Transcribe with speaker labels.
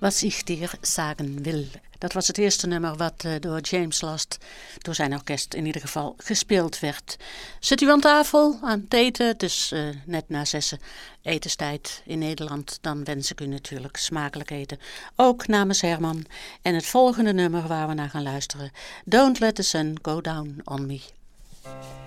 Speaker 1: Wat ik dir sagen wil. Dat was het eerste nummer wat door James Last, door zijn orkest in ieder geval, gespeeld werd. Zit u aan tafel aan het eten? Het is net na 6 etenstijd in Nederland. Dan wens ik u natuurlijk smakelijk eten. Ook namens Herman. En het volgende nummer waar we naar gaan luisteren. Don't let the sun go down on me.